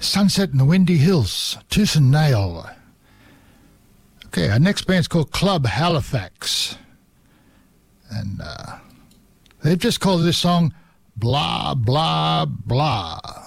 Sunset in the Windy Hills, Tooth and Nail. Okay, our next band's called Club Halifax. And they've just called this song Blah, Blah, Blah.